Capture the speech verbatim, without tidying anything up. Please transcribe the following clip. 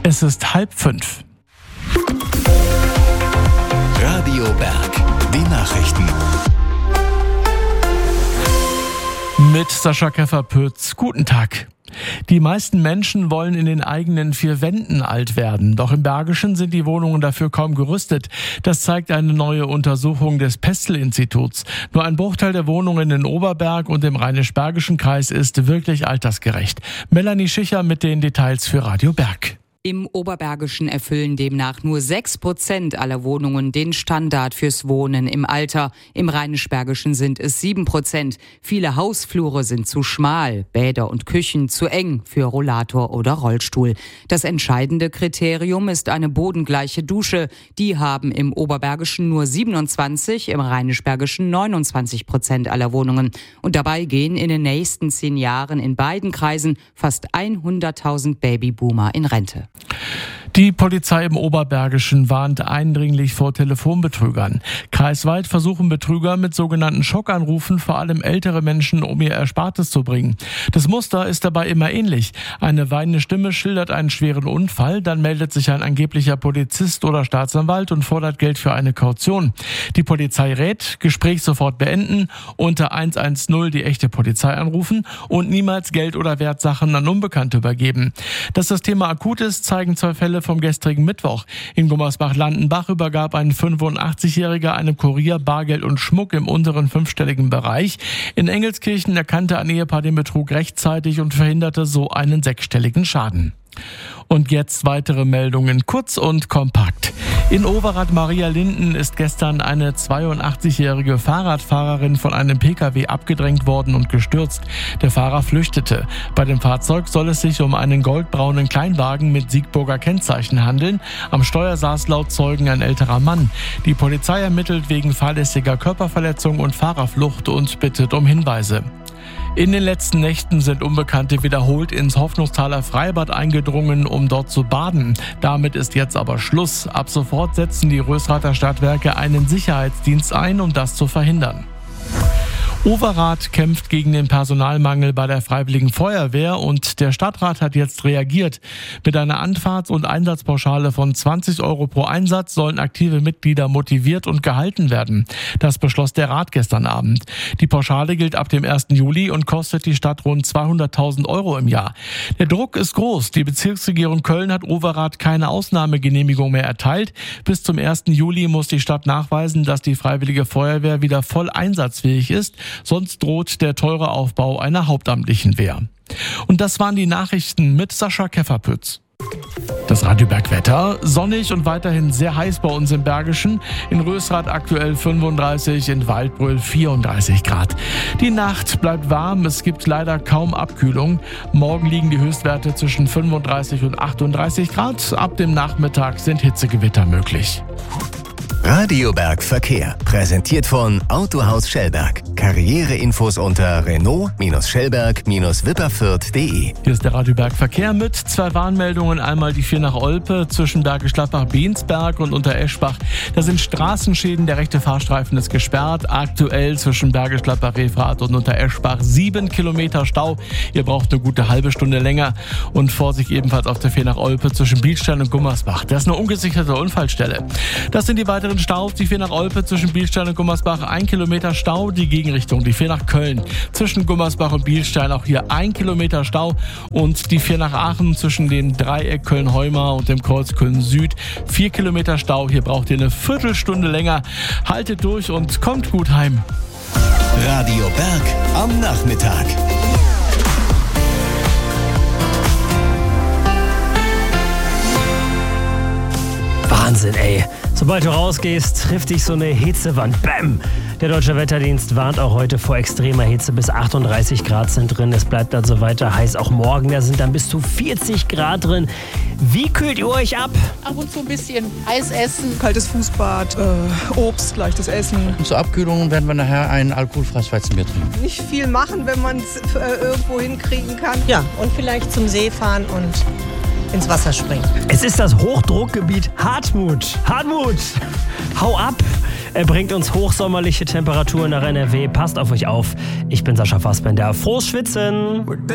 Es ist halb fünf. Radio Berg, die Nachrichten. Mit Sascha Keffer-Pütz. Guten Tag. Die meisten Menschen wollen in den eigenen vier Wänden alt werden. Doch im Bergischen sind die Wohnungen dafür kaum gerüstet. Das zeigt eine neue Untersuchung des Pestel-Instituts. Nur ein Bruchteil der Wohnungen in Oberberg und im Rheinisch-Bergischen Kreis ist wirklich altersgerecht. Melanie Schicher mit den Details für Radio Berg. Im Oberbergischen erfüllen demnach nur sechs Prozent aller Wohnungen den Standard fürs Wohnen im Alter. Im Rheinisch-Bergischen sind es sieben Prozent. Viele Hausflure sind zu schmal, Bäder und Küchen zu eng für Rollator oder Rollstuhl. Das entscheidende Kriterium ist eine bodengleiche Dusche. Die haben im Oberbergischen nur siebenundzwanzig, im Rheinisch-Bergischen neunundzwanzig Prozent aller Wohnungen. Und dabei gehen in den nächsten zehn Jahren in beiden Kreisen fast hunderttausend Babyboomer in Rente. Die Polizei im Oberbergischen warnt eindringlich vor Telefonbetrügern. Kreisweit versuchen Betrüger mit sogenannten Schockanrufen vor allem ältere Menschen um ihr Erspartes zu bringen. Das Muster ist dabei immer ähnlich. Eine weinende Stimme schildert einen schweren Unfall, dann meldet sich ein angeblicher Polizist oder Staatsanwalt und fordert Geld für eine Kaution. Die Polizei rät, Gespräch sofort beenden, unter eins eins null die echte Polizei anrufen und niemals Geld oder Wertsachen an Unbekannte übergeben. Dass das Thema akut ist, zeigen zwei Fälle vom gestrigen Mittwoch. In Gummersbach-Landenbach übergab ein fünfundachtzigjähriger einem Kurier Bargeld und Schmuck im unteren fünfstelligen Bereich. In Engelskirchen erkannte ein Ehepaar den Betrug rechtzeitig und verhinderte so einen sechsstelligen Schaden. Und jetzt weitere Meldungen, kurz und kompakt. In Overath-Maria-Linden ist gestern eine zweiundachtzigjährige Fahrradfahrerin von einem Pkw abgedrängt worden und gestürzt. Der Fahrer flüchtete. Bei dem Fahrzeug soll es sich um einen goldbraunen Kleinwagen mit Siegburger Kennzeichen handeln. Am Steuer saß laut Zeugen ein älterer Mann. Die Polizei ermittelt wegen fahrlässiger Körperverletzung und Fahrerflucht und bittet um Hinweise. In den letzten Nächten sind Unbekannte wiederholt ins Hoffnungsthaler Freibad eingedrungen, um dort zu baden. Damit ist jetzt aber Schluss. Ab sofort setzen die Rösrather Stadtwerke einen Sicherheitsdienst ein, um das zu verhindern. Overath kämpft gegen den Personalmangel bei der Freiwilligen Feuerwehr und der Stadtrat hat jetzt reagiert. Mit einer Anfahrts- und Einsatzpauschale von zwanzig Euro pro Einsatz sollen aktive Mitglieder motiviert und gehalten werden. Das beschloss der Rat gestern Abend. Die Pauschale gilt ab dem ersten Juli und kostet die Stadt rund zweihunderttausend Euro im Jahr. Der Druck ist groß. Die Bezirksregierung Köln hat Overath keine Ausnahmegenehmigung mehr erteilt. Bis zum ersten Juli muss die Stadt nachweisen, dass die Freiwillige Feuerwehr wieder voll einsatzfähig ist. Sonst droht der teure Aufbau einer hauptamtlichen Wehr. Und das waren die Nachrichten mit Sascha Keffer-Pütz. Das Radio Berg-Wetter, sonnig und weiterhin sehr heiß bei uns im Bergischen. In Rösrath aktuell fünfunddreißig, in Waldbröl vierunddreißig Grad. Die Nacht bleibt warm, es gibt leider kaum Abkühlung. Morgen liegen die Höchstwerte zwischen fünfunddreißig und achtunddreißig Grad. Ab dem Nachmittag sind Hitzegewitter möglich. Radio Berg Verkehr, präsentiert von Autohaus Schellberg. Karriereinfos unter Renault-Schellberg-Wipperfürth punkt de. Hier ist der Radio Berg Verkehr mit zwei Warnmeldungen. Einmal die vier nach Olpe zwischen Bergisch Gladbach-Bensberg und Untereschbach. Da sind Straßenschäden, der rechte Fahrstreifen ist gesperrt. Aktuell zwischen Bergisch Gladbach-Refrath und Untereschbach sieben Kilometer Stau. Ihr braucht eine gute halbe Stunde länger. Und Vorsicht ebenfalls auf der vier nach Olpe zwischen Bielstein und Gummersbach. Das ist eine ungesicherte Unfallstelle. Das sind die weiteren Staus. Die vier nach Olpe zwischen Bielstein und Gummersbach ein Kilometer Stau. Die Gegenrichtung, die vier nach Köln zwischen Gummersbach und Bielstein, auch hier ein Kilometer Stau. Und die vier nach Aachen zwischen dem Dreieck Köln-Heumar und dem Kreuz Köln-Süd vier Kilometer Stau. Hier braucht ihr eine Viertelstunde länger. Haltet durch und kommt gut heim. Radio Berg am Nachmittag. Wahnsinn, ey. Sobald du rausgehst, trifft dich so eine Hitzewand. Bäm! Der Deutsche Wetterdienst warnt auch heute vor extremer Hitze. Bis achtunddreißig Grad sind drin. Es bleibt also weiter heiß. Auch morgen, da sind dann bis zu vierzig Grad drin. Wie kühlt ihr euch ab? Ab und zu ein bisschen Eis essen. Kaltes Fußbad, äh, Obst, leichtes Essen. Und zur Abkühlung werden wir nachher ein alkoholfreies Weizenbier trinken. Nicht viel machen, wenn man es äh, irgendwo hinkriegen kann. Ja, und vielleicht zum See fahren und ins Wasser springen. Es ist das Hochdruckgebiet Hartmut. Hartmut, hau ab! Er bringt uns hochsommerliche Temperaturen nach N R W. Passt auf euch auf. Ich bin Sascha Fassbender. Frohes Schwitzen!